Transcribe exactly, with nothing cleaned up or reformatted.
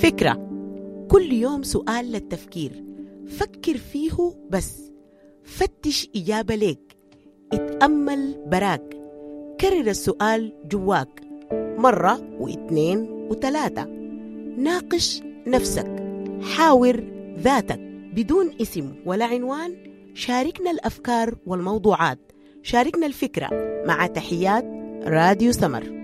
فكرة، كل يوم سؤال للتفكير، فكر فيه بس، فتش إجابة ليك، اتأمل براك، كرر السؤال جواك مرة واثنين وثلاثة، ناقش نفسك، حاور ذاتك بدون اسم ولا عنوان. شاركنا الأفكار والموضوعات، شاركنا الفكرة. مع تحيات راديو سمر.